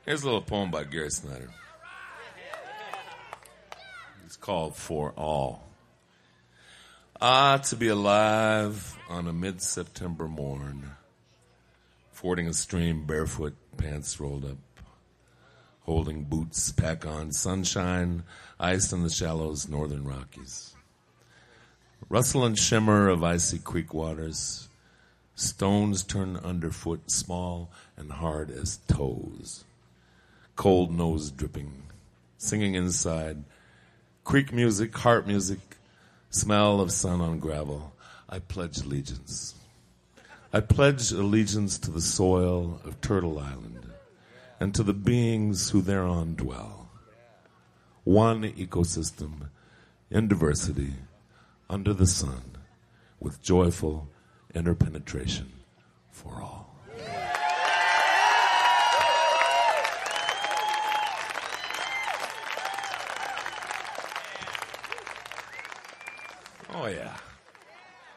Here's a little poem by Gary Snyder. It's called For All. Ah, to be alive on a mid-September morn, fording a stream barefoot, pants rolled up, holding boots, pack on, sunshine, ice in the shallows, northern Rockies. Rustle and shimmer of icy creek waters, stones turn underfoot, small and hard as toes. Cold nose dripping, singing inside, creek music, heart music, smell of sun on gravel. I pledge allegiance. I pledge allegiance to the soil of Turtle Island and to the beings who thereon dwell. One ecosystem in diversity under the sun with joyful interpenetration for all. Oh, yeah.